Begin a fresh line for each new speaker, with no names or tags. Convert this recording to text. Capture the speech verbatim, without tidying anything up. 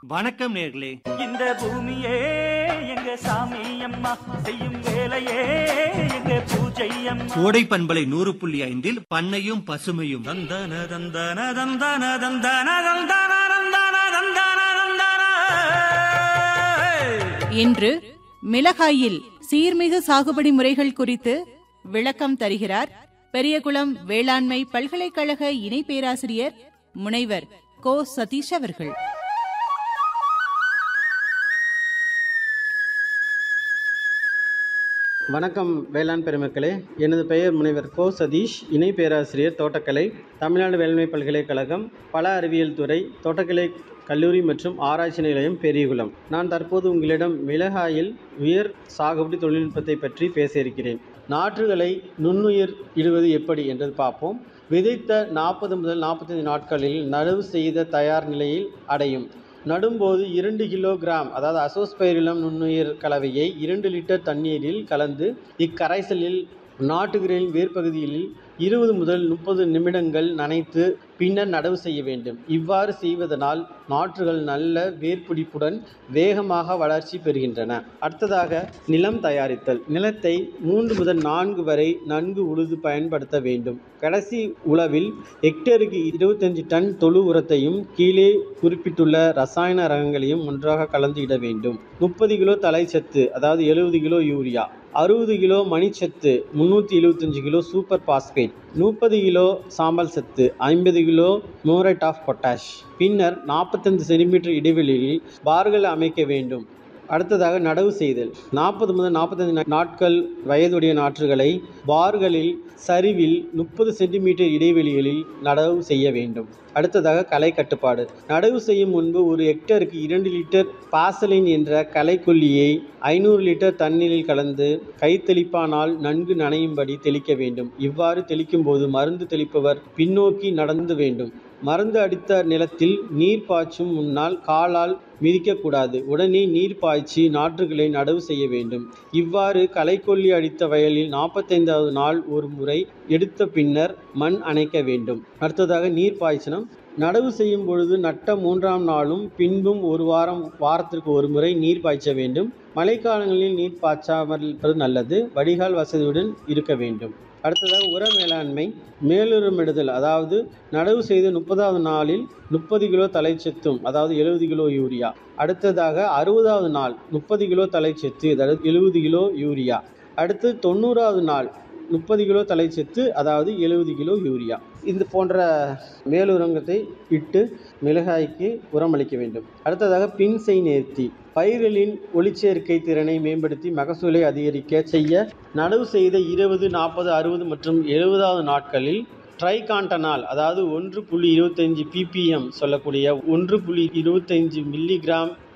வணக்கம் நேர்களே.
இந்த பூமியே எங்க சாமி அம்மா செய்யும் வேலையே எங்க பூஜை அம்மா.
கோடை பண்பலை நூறு புள்ளி ஐந்தில் பண்ணையும் பசுமையும்.
தந்தன தந்தன தந்தன தந்தன தந்தன தந்தன தந்தன தந்தன.
இன்று மிளகாயில் சீர்மிகு சாகுபடி முறைகள் குறித்து விளக்கம் தருகிறார் பெரியகுளம் வேளாண்மை பல்கலைக்கழக இணை பேராசிரியர் முனைவர் கோ சதீஷ் அவர்கள்.
வணக்கம் வேளாண் பெருமக்களே. எனது பெயர் முனைவர் கோ சதீஷ், இணை பேராசிரியர் தோட்டக்கலை, தமிழ்நாடு வேளாண்மை பல்கலைக்கழகம், பல அறிவியல் துறை, தோட்டக்கலை கல்லூரி மற்றும் ஆராய்ச்சி நிலையம் பெரியகுளம். நான் தற்போது உங்களிடம் மிளகாயில் உயர் சாகுபடி தொழில்நுட்பத்தை பற்றி பேச இருக்கிறேன். நாற்றுகளை நுண்ணுயிர் இடுவது எப்படி என்று பார்ப்போம். விதைத்த நாற்பது முதல் நாற்பத்தைந்து நாட்களில் நடவு செய்த தயார் நிலையில் அடையும். நடும்போது இரண்டு கிலோகிராம் அதாவது அசோஸ்பைரிலம் நுண்ணுயிர் கலவையை இரண்டு லிட்டர் தண்ணீரில் கலந்து இக்கரைசலில் நாட்டுகளின் வேர்ப்பகுதியில் இருபது முதல் முப்பது நிமிடங்கள் நனைத்து பின்னர் நடவு செய்ய வேண்டும். இவ்வாறு செய்வதனால் நாற்றுகள் நல்ல வேர்பிடிப்புடன் வேகமாக வளர்ச்சி பெறுகின்றன. அடுத்ததாக நிலம் தயாரித்தல். நிலத்தை மூன்று முதல் நான்கு வரை நன்கு உழுது பயன்படுத்த வேண்டும். கடைசி உழவில் ஹெக்டேருக்கு இருபத்தஞ்சு டன் தொழு உரத்தையும் கீழே குறிப்பிட்டுள்ள ரசாயன ரகங்களையும் ஒன்றாக கலந்து இட வேண்டும். முப்பது கிலோ தலைச்சத்து அதாவது எழுபது கிலோ யூரியா, அறுபது கிலோ மணிச்சத்து, முன்னூற்றி எழுபத்தஞ்சு கிலோ சூப்பர் பாஸ்பேட், முப்பது கிலோ சாம்பல் சத்து, ஐம்பது கிலோ மோரேட் ஆஃப் பொட்டாஷ். பின்னர் நாற்பத்தைந்து சென்டிமீட்டர் இடைவெளியில் பார்கள் அமைக்க வேண்டும். அடுத்ததாக நடவு செய்தல். நாற்பது முதல் நாற்பத்தைந்து நாட்கள் வயதுடைய நாற்றுகளை பார்களில் சரிவில் முப்பது சென்டிமீட்டர் இடைவெளிகளில் நடவு செய்ய வேண்டும். அடுத்ததாக களை கட்டுப்பாடு. நடவு செய்யும் முன்பு ஒரு ஹெக்டருக்கு இரண்டு லிட்டர் பாசலின் என்ற களைக்கொல்லியை ஐநூறு லிட்டர் தண்ணீரில் கலந்து கைத்தெளிப்பானால் நன்கு நனையும்படி தெளிக்க வேண்டும். இவ்வாறு தெளிக்கும் போது மருந்து தெளிப்பவர் பின்னோக்கி நடந்து வேண்டும். மருந்து அடித்த நிலத்தில் நீர் பாய்ச்சும் முன்னால் காலால் மிதிக்கக்கூடாது. உடனே நீர் பாய்ச்சி நாற்றுகளை நடவு செய்ய வேண்டும். இவ்வாறு களைக்கொல்லி அடித்த வயலில் நாற்பத்தைந்தாவது நாள் ஒரு முறை எடுத்த பின்னர் மண் அணைக்க வேண்டும். அடுத்ததாக நீர் பாய்ச்சனம். நடவு செய்யும் பொழுது நட்ட மூன்றாம் நாளும் பின்பும் ஒரு வாரம் வாரத்திற்கு ஒரு முறை நீர் பாய்ச்ச வேண்டும். மழைக்காலங்களில் நீர் பாய்ச்சாமல் இருப்பது நல்லது. வடிகால் வசதியுடன் இருக்க வேண்டும். அடுத்ததாக உர மேலாண்மை. மேலுரமிடுதல் அதாவது நடவு செய்த முப்பதாவது நாளில் முப்பது கிலோ தலைச்சத்தும் அதாவது எழுபது கிலோ யூரியா. அடுத்ததாக அறுபதாவது நாள் முப்பது கிலோ தலைச்சத்து அதாவது எழுபது கிலோ யூரியா. அடுத்து தொண்ணூறாவது நாள் முப்பது கிலோ தலைச்சத்து அதாவது எழுபது கிலோ யூரியா. இது போன்ற மேலுரங்கத்தை இட்டு மிளகாய்க்கு உரமளிக்க வேண்டும். அடுத்ததாக பின்செய் நேர்த்தி. பயிர்களின் ஒளிச்சேர்க்கை திறனை மேம்படுத்தி மகசூலை அதிகரிக்க செய்ய நடவு செய்த இருபது, நாற்பது, அறுபது மற்றும் எழுபதாவது நாட்களில் ட்ரைகாண்டனால் அதாவது ஒன்று புள்ளி இருபத்தஞ்சு பிபிஎம் சொல்லக்கூடிய ஒன்று புள்ளி இருபத்தஞ்சு மில்லிகிராம்